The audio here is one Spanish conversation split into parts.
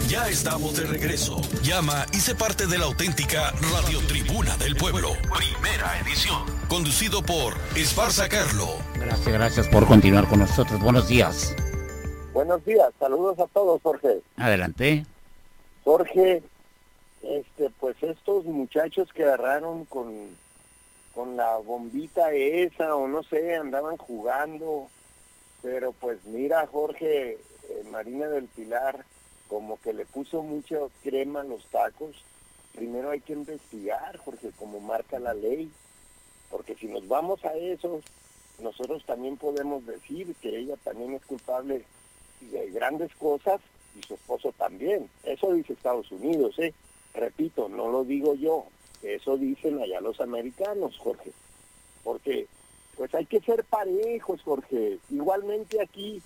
Ya estamos de regreso. Llama y sé parte de la auténtica Radiotribuna del Pueblo. Primera edición. Conducido por Esparza Carlo. Gracias por continuar con nosotros. Buenos días. Buenos días, saludos a todos, Jorge. Adelante. Jorge, pues estos muchachos que agarraron con la bombita esa, o no sé, andaban jugando, pero pues mira, Jorge, Marina del Pilar, como que le puso mucha crema a los tacos. Primero hay que investigar, Jorge, como marca la ley, porque si nos vamos a eso, nosotros también podemos decir que ella también es culpable de grandes cosas y su esposo también. Eso dice Estados Unidos, repito, no lo digo yo, eso dicen allá los americanos, Jorge, porque pues hay que ser parejos, Jorge. Igualmente aquí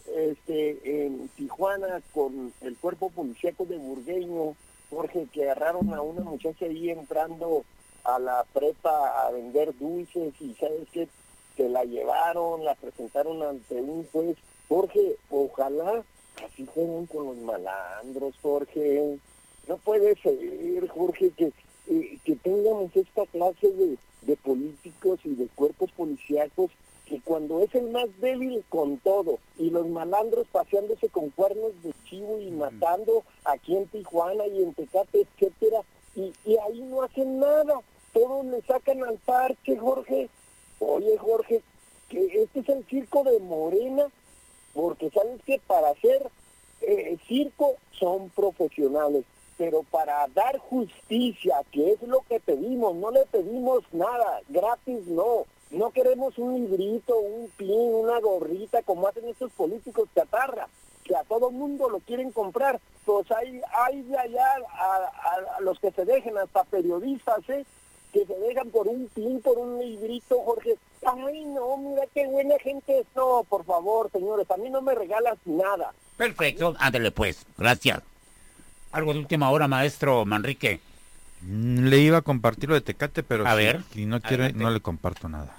en Tijuana con el cuerpo policíaco de Burgueño, Jorge, que agarraron a una muchacha ahí entrando a la prepa a vender dulces y sabes qué, que la llevaron, la presentaron ante un juez. Jorge, ojalá así fueran con los malandros, Jorge. No puede ser, Jorge, que tengamos esta clase de políticos y de cuerpos policíacos que cuando es el más débil con todo, y los malandros paseándose con cuernos de chivo y matando aquí en Tijuana y en Tecate, etcétera, y ahí no hacen nada, todos le sacan al parche, Jorge. Oye, Jorge, que este es el circo de Morena, porque sabes que para hacer circo son profesionales, pero para dar justicia, que es lo que pedimos, no le pedimos nada, gratis no queremos un librito, un pin, una gorrita, como hacen estos políticos chatarra, que a todo mundo lo quieren comprar. Pues hay de allá a los que se dejen, hasta periodistas, que se dejan por un pin, por un librito, Jorge. Ay, no, mira qué buena gente es. No, por favor, señores, a mí no me regalas nada. Perfecto, ándale pues, gracias. Algo de última hora, maestro Manrique. Le iba a compartir lo de Tecate, pero si no quiere, adelante. no le comparto nada.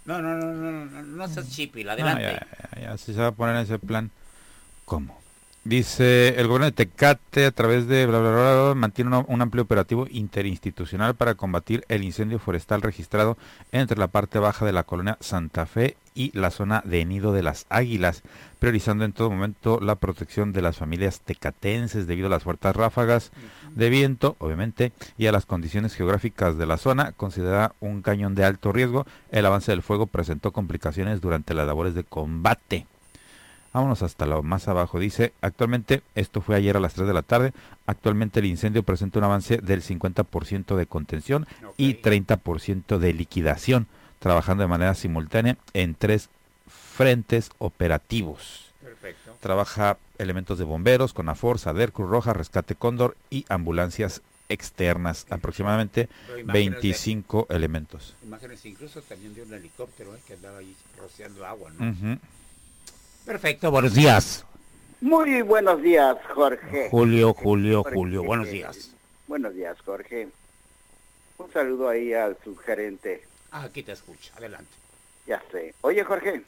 No seas chipil, adelante. Ya, si se va a poner en ese plan, ¿cómo? Dice, el gobierno de Tecate, a través de bla, bla, bla, bla, mantiene un amplio operativo interinstitucional para combatir el incendio forestal registrado entre la parte baja de la colonia Santa Fe y la zona de Nido de las Águilas, priorizando en todo momento la protección de las familias tecatenses debido a las fuertes ráfagas de viento, obviamente, y a las condiciones geográficas de la zona. Considera un cañón de alto riesgo. El avance del fuego presentó complicaciones durante las labores de combate. Vámonos hasta lo más abajo. Dice, actualmente, esto fue ayer a las 3 de la tarde, actualmente el incendio presenta un avance del 50% de contención y 30% de liquidación, trabajando de manera simultánea en 3 frentes operativos. Perfecto. Trabaja elementos de bomberos, CONAFOR, SADER, Cruz Roja, Rescate Cóndor y ambulancias externas, aproximadamente 25 elementos. Imágenes incluso también de un helicóptero que andaba ahí rociando agua, ¿no? Uh-huh. Perfecto, buenos días. Muy buenos días, Jorge. Julio, buenos días. Buenos días, Jorge. Un saludo ahí al subgerente. Aquí te escucho, adelante. Ya sé. Oye, Jorge,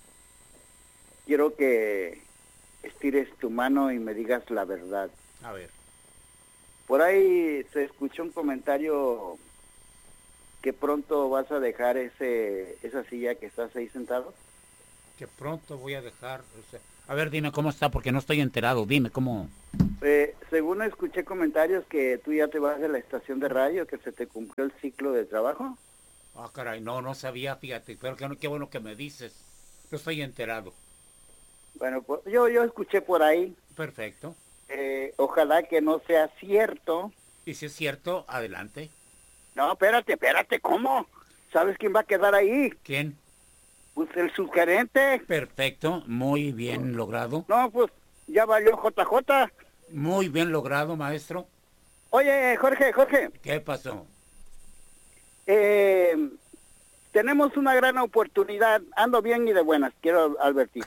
quiero que estires tu mano y me digas la verdad. A ver. Por ahí se escuchó un comentario que pronto vas a dejar esa silla que estás ahí sentado. Que pronto voy a dejar, a ver, dime cómo está, porque no estoy enterado, dime cómo. Según escuché comentarios que tú ya te vas de la estación de radio, que se te cumplió el ciclo de trabajo. Ah, caray, no sabía, fíjate, pero qué bueno que me dices, no estoy enterado. Bueno, pues yo escuché por ahí. Perfecto. Ojalá que no sea cierto. Y si es cierto, adelante. No, espérate, ¿cómo? ¿Sabes quién va a quedar ahí? ¿Quién? Pues el subgerente. Perfecto, muy bien logrado. No, pues ya valió JJ. Muy bien logrado, maestro. Oye, Jorge. ¿Qué pasó? Tenemos una gran oportunidad. Ando bien y de buenas, quiero advertir.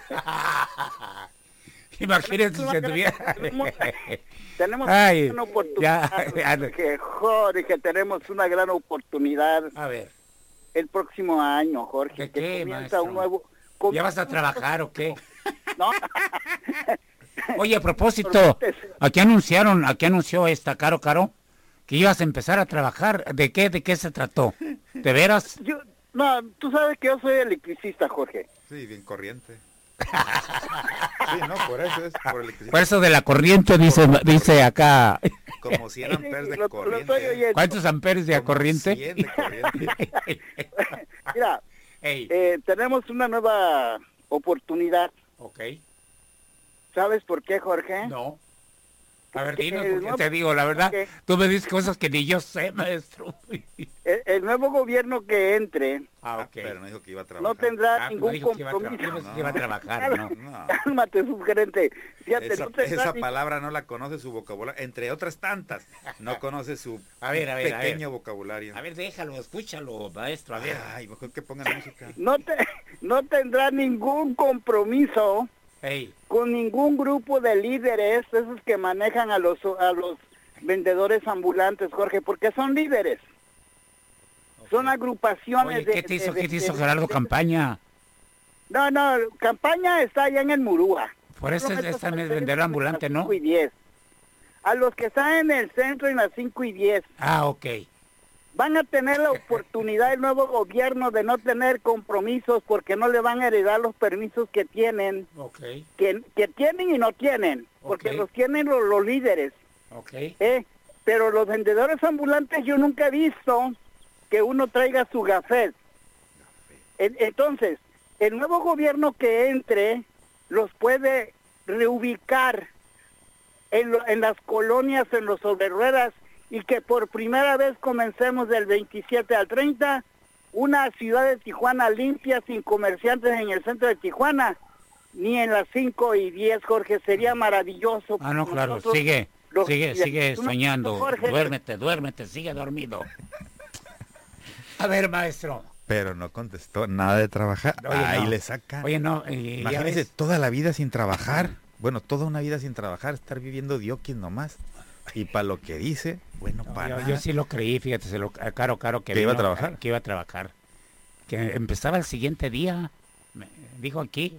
Imagínate si se tuviera... Tenemos una gran oportunidad. Jorge, tenemos una gran oportunidad. A ver. El próximo año, Jorge. ¿Qué, comienza maestro? un nuevo... ¿Ya vas a trabajar o qué? No. Oye, a propósito, aquí anunció esta Caro, que ibas a empezar a trabajar. ¿De qué se trató? ¿De veras? No, tú sabes que yo soy electricista, Jorge. Sí, bien corriente. Sí, no, por eso es, por electricidad. Por eso de la corriente dice acá. Como 100 amperes de Lo corriente. estoy oyendo. ¿Cuántos amperes de Como corriente? 100 de corriente. Mira, Ey, tenemos una nueva oportunidad. ok. ¿Sabes por qué, Jorge? No. A ver, Que dinos, el porque nuevo- te digo, la verdad, que- tú me dices cosas que ni yo sé, maestro. El nuevo gobierno que entre Ah, ok. Pero no dijo que iba a trabajar. no tendrá Ah, ningún dijo que iba a compromiso. trabajar, yo pensé que iba a trabajar, ¿no? No. Cálmate, subgerente. Fíjate, Esa, no tendrá esa ni- palabra no la conoce su vocabulario, entre otras tantas. No conoce su A ver, pequeño vocabulario. A ver, déjalo, escúchalo, maestro, a ver. Ay, mejor que pongan música. no tendrá ningún compromiso Ey, con ningún grupo de líderes, esos que manejan a los vendedores ambulantes, Jorge, porque son líderes. Son agrupaciones oye, ¿qué te hizo Gerardo Campaña? No, Campaña está allá en el Murúa. Por eso No metas están a en ustedes vender en ambulante, las ¿no? 5 y 10. A los que están en el centro en las 5 y 10. Ah, ok. Van a tener la oportunidad el nuevo gobierno de no tener compromisos porque no le van a heredar los permisos que tienen, Ok, que tienen y no tienen, porque Ok. los tienen los líderes. ok. Pero los vendedores ambulantes yo nunca he visto que uno traiga su gafet. Entonces, el nuevo gobierno que entre los puede reubicar en las colonias, en los sobre ruedas, y que por primera vez comencemos del 27 al 30, una ciudad de Tijuana limpia, sin comerciantes en el centro de Tijuana, ni en las 5 y 10, Jorge, sería maravilloso. Ah, no, claro, Nosotros, sigue tú no- soñando. Jorge, Duérmete, sigue dormido. A ver, maestro. Pero no contestó nada de trabajar. Oye, Ahí no. le saca. Oye, no, ya Imagínese ves. toda la vida sin trabajar. Bueno, toda una vida sin trabajar, estar viviendo dioquis nomás. Y para lo que dice, bueno, No, para yo sí lo creí, fíjate, Caro que ¿Que iba a vino, trabajar? que iba a trabajar. Que empezaba el siguiente día, me dijo aquí,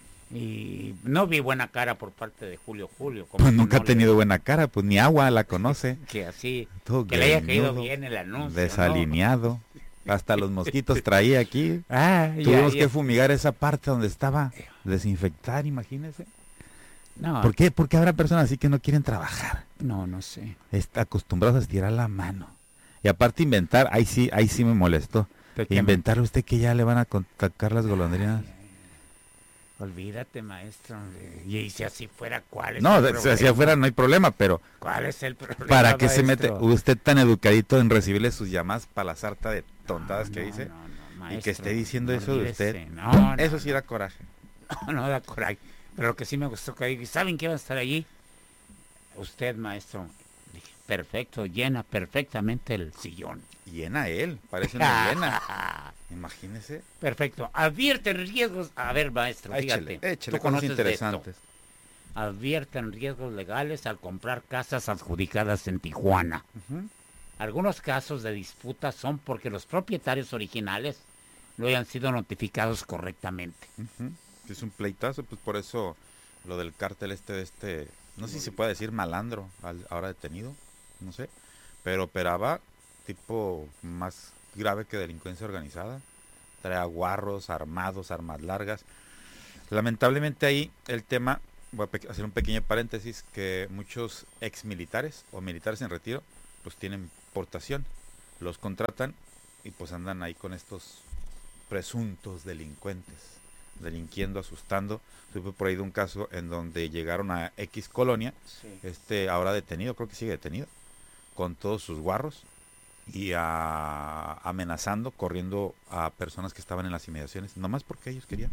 y no vi buena cara por parte de Julio. Como Pues que nunca no ha tenido buena cara, pues ni agua la conoce. que así, Todo que le haya caído greñudo, bien el anuncio, desalineado. Hasta los mosquitos traía aquí. ¿no? Ah, Tuvimos que fumigar esa parte donde estaba, desinfectar, imagínese. No, ¿Por qué? Porque habrá personas así que no quieren trabajar. no sé. Está acostumbrados a estirar la mano. Y aparte inventar, ahí sí me molestó. ¿De qué? Inventar usted que ya le van a contactar las golondrinas. Olvídate, maestro. Y si así fuera, ¿cuál es No, el si problema? hacia afuera no hay problema, pero ¿Cuál es el problema, ¿para qué se mete maestro? usted tan educadito en recibirle sus llamadas para la sarta de tontadas que dice? Y maestro, que esté diciendo no eso de olvídese. usted. No, Eso sí da coraje. no da coraje. Pero lo que sí me gustó que diga, ¿saben que va a estar allí? Usted, maestro. Dije, perfecto, llena perfectamente el sillón. Llena él, parece una llena. Imagínese. Perfecto. Advierten riesgos. A ver, maestro, fíjate. Échale tú cosas conoces de esto. interesantes. Advierten riesgos legales al comprar casas adjudicadas en Tijuana. Ujú. Algunos casos de disputa son porque los propietarios originales no hayan sido notificados correctamente. Ujú. Si es un pleitazo, pues por eso lo del cártel no sé si se puede decir malandro, ahora detenido, no sé, pero operaba tipo más grave que delincuencia organizada, traía guarros, armados, armas largas. Lamentablemente ahí el tema, voy a hacer un pequeño paréntesis, que muchos ex militares o militares en retiro, pues tienen portación, los contratan y pues andan ahí con estos presuntos delincuentes, delinquiendo, asustando. Supe por ahí de un caso en donde llegaron a X colonia, ahora detenido, creo que sigue detenido, con todos sus guarros y amenazando, corriendo a personas que estaban en las inmediaciones, nomás porque ellos querían.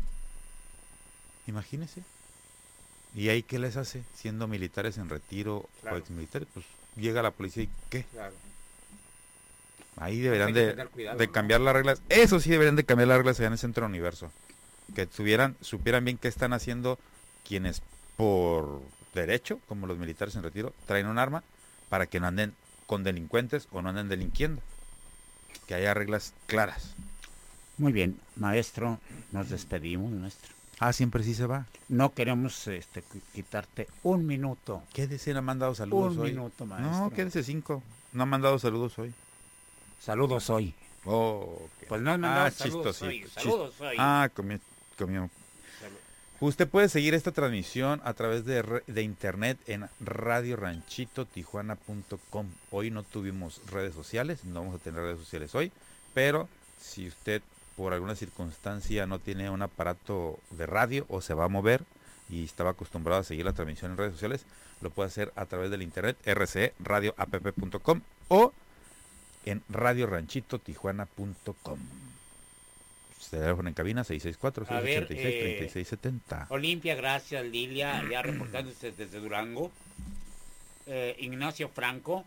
Imagínese. ¿Y ahí qué les hace? Siendo militares en retiro Claro. o exmilitares, pues llega la policía y ¿qué? Claro. Ahí deberían Hay que de tener cuidado, ¿no? cambiar las reglas. Eso sí deberían de cambiar las reglas allá en el centro del universo. Que supieran bien qué están haciendo quienes por derecho, como los militares en retiro, traen un arma para que no anden con delincuentes o no anden delinquiendo. Que haya reglas claras. Muy bien, maestro, nos despedimos, maestro. Ah, siempre sí se va. No queremos quitarte un minuto. Quédese, no han mandado saludos hoy. Un minuto, maestro. No, quédese 5. No han mandado saludos hoy. Saludos hoy. Oh, okay. Pues no han mandado saludos hoy. Saludos hoy. Ah, comió. Usted puede seguir esta transmisión a través de internet en radioranchitotijuana.com. Hoy no tuvimos redes sociales, no vamos a tener redes sociales hoy, pero si usted por alguna circunstancia no tiene un aparato de radio o se va a mover y estaba acostumbrado a seguir la transmisión en redes sociales, lo puede hacer a través del internet rcradioapp.com o en radioranchitotijuana.com. Teléfono en cabina 664-686-3670. Olimpia, gracias. Lilia, ya reportándose desde Durango. Ignacio Franco,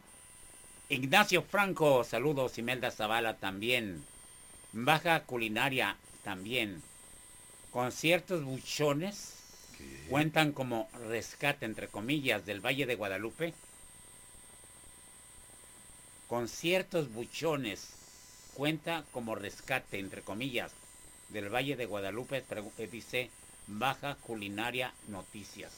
saludos. Imelda Zavala también. Baja Culinaria también. Conciertos buchones cuentan como rescate, entre comillas, del Valle de Guadalupe. Conciertos buchones cuenta como rescate, entre comillas, del Valle de Guadalupe, dice Baja Culinaria Noticias.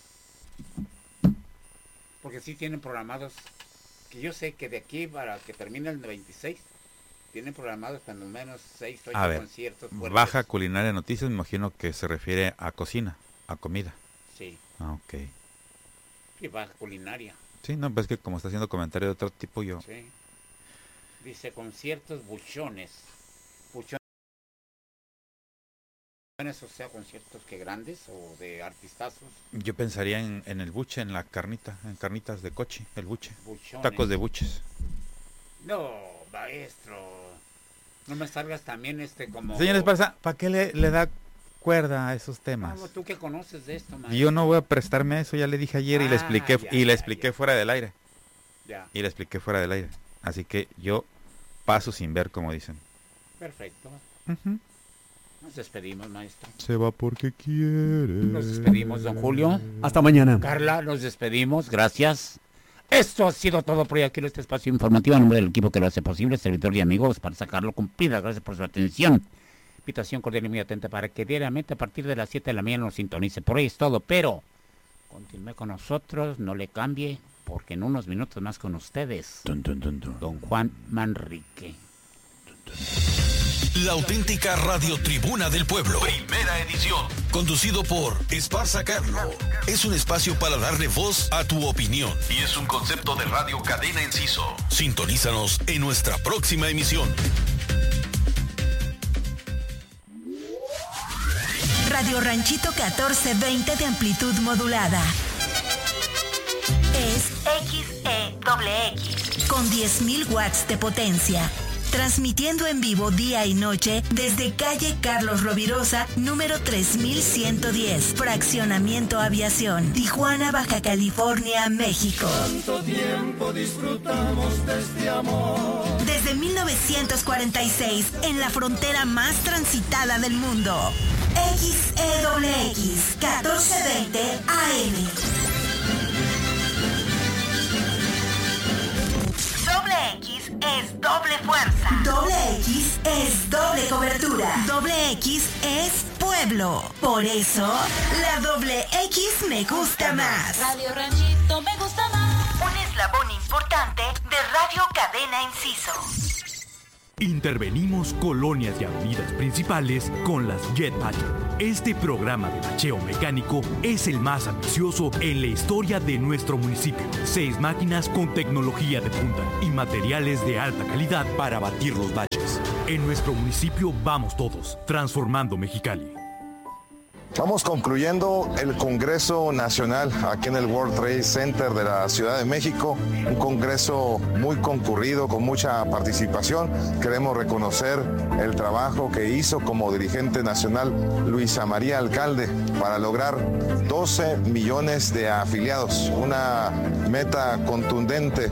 Porque sí tienen programados, que yo sé que de aquí para que termine el 26, tienen programados cuando menos 6 o 8 conciertos. Baja Culinaria Noticias, me imagino que se refiere a cocina, a comida. Sí. Ah, ok. Sí, Baja Culinaria. Sí, no, pues que como está haciendo comentario de otro tipo yo... Sí. Dice conciertos buchones. O sea, conciertos que grandes o de artistazos. Yo pensaría en el buche, en la carnita, en carnitas de coche, el buche. Buchones. Tacos de buches. No, maestro. No me salgas también como... Señor Esparza, ¿para qué le da cuerda a esos temas? No, tú que conoces de esto, maestro. Yo no voy a prestarme a eso, ya le dije ayer y le expliqué fuera del aire. Ya. Y le expliqué fuera del aire. Así que yo paso sin ver, como dicen. Perfecto. Uh-huh. Nos despedimos, maestro. Se va porque quiere. Nos despedimos, don Julio. Hasta mañana. Carla, nos despedimos. Gracias. Esto ha sido todo por hoy aquí en este espacio informativo. En nombre del equipo que lo hace posible, servidor y amigos, para sacarlo cumplida. Gracias por su atención. Invitación cordial y muy atenta para que diariamente a partir de las 7 de la mañana nos sintonice. Por hoy es todo, pero continúe con nosotros, no le cambie, porque en unos minutos más con ustedes, don Juan Manrique. La auténtica Radio Tribuna del Pueblo. Primera edición. Conducido por Esparza Carlo. Es un espacio para darle voz a tu opinión. Y es un concepto de Radio Cadena Enciso. Sintonízanos en nuestra próxima emisión. Radio Ranchito 1420 de amplitud modulada. Es XEXX con 10.000 watts de potencia. Transmitiendo en vivo día y noche desde calle Carlos Rovirosa, número 3110, Fraccionamiento Aviación, Tijuana, Baja California, México. ¿Cuánto tiempo disfrutamos de este amor? Desde 1946, en la frontera más transitada del mundo. XEWX 1420 AM. Doble X es doble fuerza. Doble X es doble cobertura. Doble X es pueblo. Por eso, la doble X me gusta más. Radio Ranchito me gusta más. Un eslabón importante de Radio Cadena Enciso. Intervenimos colonias y avenidas principales con las Jetpack. Este programa de bacheo mecánico es el más ambicioso en la historia de nuestro municipio. 6 máquinas con tecnología de punta y materiales de alta calidad para batir los baches. En nuestro municipio vamos todos, transformando Mexicali. Estamos concluyendo el Congreso Nacional aquí en el World Trade Center de la Ciudad de México, un congreso muy concurrido, con mucha participación. Queremos reconocer el trabajo que hizo como dirigente nacional Luisa María Alcalde para lograr 12 millones de afiliados, una meta contundente.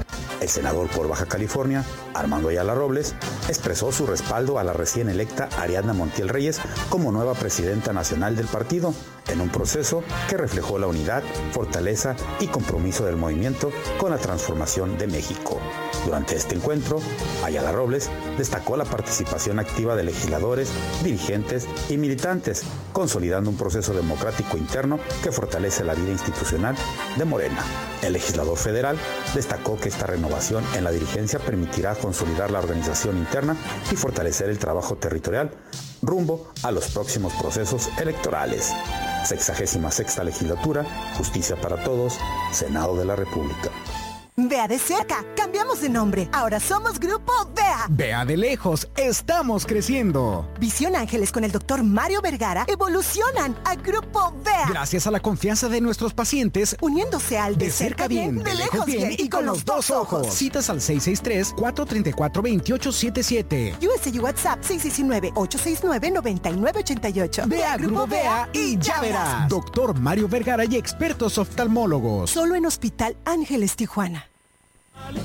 El senador por Baja California, Armando Ayala Robles, expresó su respaldo a la recién electa Ariadna Montiel Reyes como nueva presidenta nacional del partido, en un proceso que reflejó la unidad, fortaleza y compromiso del movimiento con la transformación de México. Durante este encuentro, Ayala Robles destacó la participación activa de legisladores, dirigentes y militantes, consolidando un proceso democrático interno que fortalece la vida institucional de Morena. El legislador federal destacó que esta renovación en la dirigencia permitirá consolidar la organización interna y fortalecer el trabajo territorial rumbo a los próximos procesos electorales. 66ª Legislatura, Justicia para Todos, Senado de la República. Vea de cerca, cambiamos de nombre. Ahora somos Grupo Vea. Vea de lejos, estamos creciendo. Visión Ángeles con el Dr. Mario Vergara evolucionan a Grupo Vea. Gracias a la confianza de nuestros pacientes, uniéndose al de cerca bien, de lejos bien y con los dos ojos. Citas al 663-434-2877. USA y WhatsApp 619-869-9988. Vea Grupo Vea y ya verás. Dr. Mario Vergara y expertos oftalmólogos. Solo en Hospital Ángeles Tijuana.